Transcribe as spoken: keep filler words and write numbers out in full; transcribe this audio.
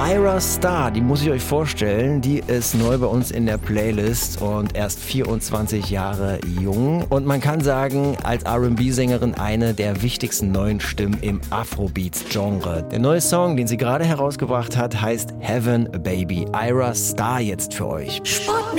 Ira Starr, die muss ich euch vorstellen, die ist neu bei uns in der Playlist und erst vierundzwanzig Jahre jung. Und man kann sagen, als R and B-Sängerin eine der wichtigsten neuen Stimmen im Afrobeats-Genre. Der neue Song, den sie gerade herausgebracht hat, heißt Heaven Baby. Ira Starr jetzt für euch.